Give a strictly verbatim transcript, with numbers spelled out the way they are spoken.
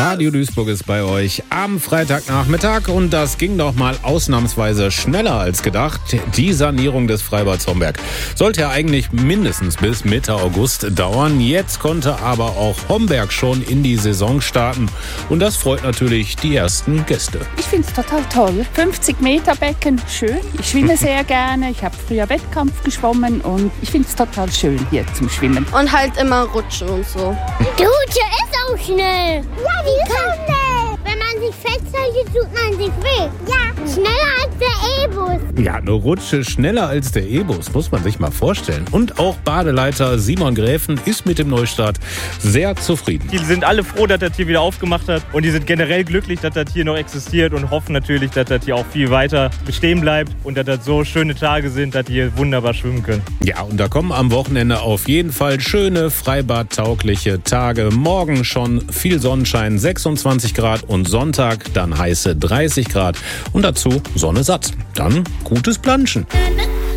Radio Duisburg ist bei euch am Freitagnachmittag und das ging doch mal ausnahmsweise schneller als gedacht. Die Sanierung des Freibads Homberg sollte ja eigentlich mindestens bis Mitte August dauern. Jetzt konnte aber auch Homberg schon in die Saison starten und das freut natürlich die ersten Gäste. Ich finde es total toll. fünfzig Meter Becken, schön. Ich schwimme sehr gerne. Ich habe früher Wettkampf geschwommen und ich finde es total schön hier zum Schwimmen. Und halt immer rutschen und so. Die Rutsche ist auch schnell. Ja, die ist auch schnell. Wenn man sich festhält, tut man sich weh. Ja, schneller als der E-Bus. Ja, eine Rutsche schneller als der E-Bus, muss man sich mal vorstellen. Und auch Badeleiter Simon Gräfen ist mit dem Neustart sehr zufrieden. Die sind alle froh, dass das hier wieder aufgemacht hat und die sind generell glücklich, dass das hier noch existiert und hoffen natürlich, dass das hier auch viel weiter bestehen bleibt und dass das so schöne Tage sind, dass die hier wunderbar schwimmen können. Ja, und da kommen am Wochenende auf jeden Fall schöne, freibadtaugliche Tage. Morgen schon viel Sonnenschein, sechsundzwanzig Grad und Sonntag dann heiße dreißig Grad und dazu Sonne satt. Dann gutes Planschen.